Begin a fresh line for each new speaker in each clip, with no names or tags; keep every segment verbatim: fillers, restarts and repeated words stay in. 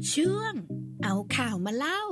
ช่วงเอาข่าวมาเล่า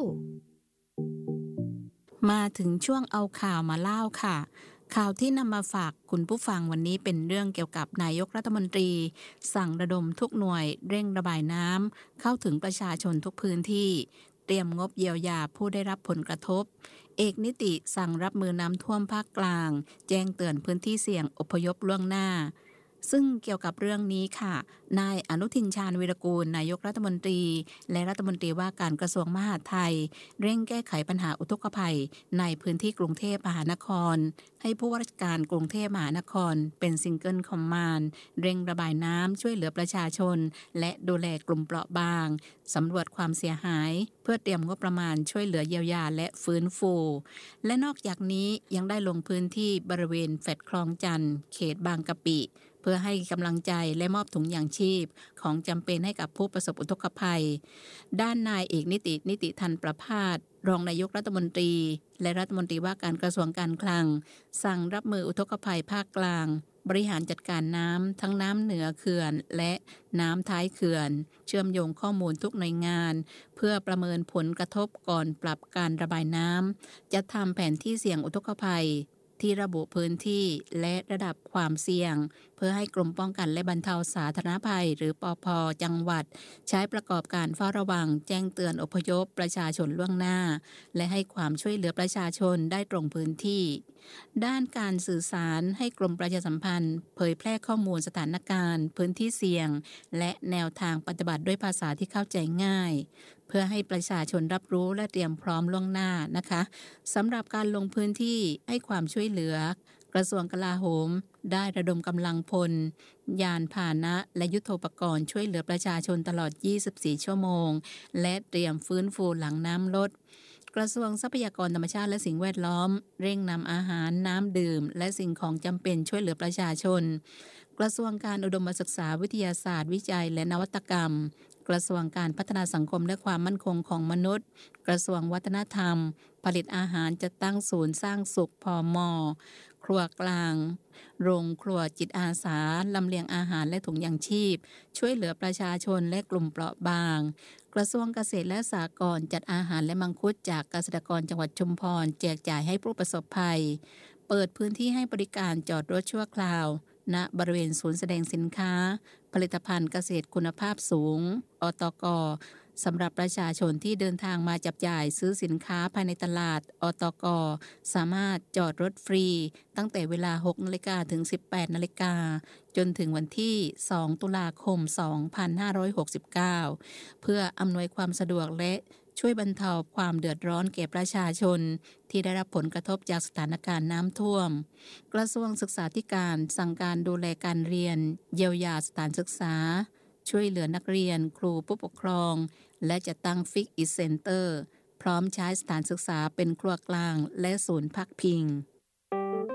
มาถึงช่วงเอาข่าวมาเล่าค่ะข่าวที่นำมาฝากคุณผู้ฟังวันนี้เป็นเรื่องเกี่ยวกับนายกรัฐมนตรีสั่งระดมทุกหน่วยเร่งระบายน้ำเข้าถึงประชาชนทุกพื้นที่เตรียมงบเยียวยาผู้ได้รับผลกระทบเอกนิติสั่งรับมือน้ำท่วมภาคกลางแจ้งเตือนพื้นที่เสี่ยงอพยพล่วงหน้าซึ่งเกี่ยวกับเรื่องนี้ค่ะนายอนุทินชาญวีรกูลนายกรัฐมนตรีและรัฐมนตรีว่าการกระทรวงมหาดไทยเร่งแก้ไขปัญหาอุทกภัยในพื้นที่กรุงเทพมหานครให้ผู้ว่าราชการกรุงเทพมหานครเป็นซิงเกิลคอมมานด์เร่งระบายน้ำช่วยเหลือประชาชนและดูแลกลุ่มเปราะบางสำรวจความเสียหายเพื่อเตรียมงบประมาณช่วยเหลือเยียวยาและฟื้นฟูและนอกจากนี้ยังได้ลงพื้นที่บริเวณแฟลตคลองจันทน์เขตบางกะปิเพื่อให้กำลังใจและมอบถุงยางชีพของจำเป็นให้กับผู้ประสบอุทกภัยด้านนายเอกนิตินิติทันประภาสรองนายกรัฐมนตรีและรัฐมนตรีว่าการกระทรวงการคลังสั่งรับมืออุทกภัยภาคกลางบริหารจัดการน้ำทั้งน้ำเหนือเขื่อนและน้ำท้ายเขื่อนเชื่อมโยงข้อมูลทุกหน่วยงานเพื่อประเมินผลกระทบก่อนปรับการระบายน้ำจะทำแผนที่เสี่ยงอุทกภัยที่ระบุพื้นที่และระดับความเสี่ยงเพื่อให้กรมป้องกันและบรรเทาสาธารณภัยหรือปภ.จังหวัดใช้ประกอบการเฝ้าระวังแจ้งเตือนอพยพประชาชนล่วงหน้าและให้ความช่วยเหลือประชาชนได้ตรงพื้นที่ด้านการสื่อสารให้กรมประชาสัมพันธ์เผยแพร่ข้อมูลสถานการณ์พื้นที่เสี่ยงและแนวทางปฏิบัติด้วยภาษาที่เข้าใจง่ายเพื่อให้ประชาชนรับรู้และเตรียมพร้อมล่วงหน้านะคะสำหรับการลงพื้นที่ให้ความช่วยเหลือกระทรวงกลาโหมได้ระดมกำลังพลยานพาหนะและยุทโธปกรณ์ช่วยเหลือประชาชนตลอดยี่สิบสี่ชั่วโมงและเตรียมฟื้นฟูหลังน้ำลดกระทรวงทรัพยากรธรรมชาติและสิ่งแวดล้อมเร่งนำอาหารน้ำดื่มและสิ่งของจำเป็นช่วยเหลือประชาชนกระทรวงการอุดมศึกษาวิทยาศาสตร์วิจัยและนวัตกรรมกระทรวงการพัฒนาสังคมและความมั่นคงของมนุษย์กระทรวงวัฒนธรรมผลิตอาหารจัดตั้งศูนย์สร้างสุขพม.ครัวกลางโรงครัวจิตอาสาลำเลียงอาหารและถุงยางชีพช่วยเหลือประชาชนและกลุ่มเปราะบางกระทรวงเกษตรและสหกรณ์จัดอาหารและมังคุดจากเกษตรกรจังหวัดชุมพรแจกจ่ายให้ผู้ประสบภัยเปิดพื้นที่ให้บริการจอดรถชั่วคราวณบริเวณศูนย์แสดงสินค้าผลิตภัณฑ์เกษตรคุณภาพสูงอตก.สำหรับประชาชนที่เดินทางมาจับจ่ายซื้อสินค้าภายในตลาดอตก.สามารถจอดรถฟรีตั้งแต่เวลา หกนาฬิกา ถึง สิบแปดนาฬิกาจนถึงวันที่สองตุลาคมสองพันห้าร้อยหกสิบเก้าเพื่ออำนวยความสะดวกและช่วยบรรเทาความเดือดร้อนแก่ประชาชนที่ได้รับผลกระทบจากสถานการณ์น้ำท่วมกระทรวงศึกษาธิการสั่งการดูแลการเรียนเยียวยาสถานศึกษาช่วยเหลือนักเรียนครูผู้ปกครองและจะตั้งฟิกอิทเซ็นเตอร์พร้อมใช้สถานศึกษาเป็นครัวกลางและศูนย์พักพิง